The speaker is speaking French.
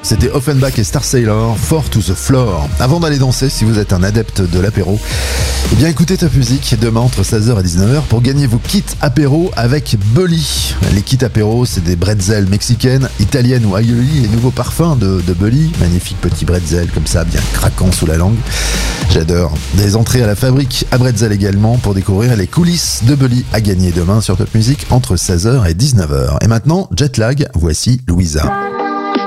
C'était Offenbach et Star Sailor, Four to the Floor. Avant d'aller danser, si vous êtes un adepte de l'apéro, eh bien écoutez Top Music demain entre 16h et 19h pour gagner vos kits apéro avec Bully. Les kits apéro, c'est des bretzels mexicaines, italiennes ou aioli, les nouveaux parfums de Bully. Magnifique petit bretzel comme ça, bien craquant sous la langue. J'adore. Des entrées à la fabrique à bretzel également pour découvrir les coulisses de Bully à gagner demain sur Top Music entre 16h et 19h. Et maintenant, Jetlag, voici Louisa.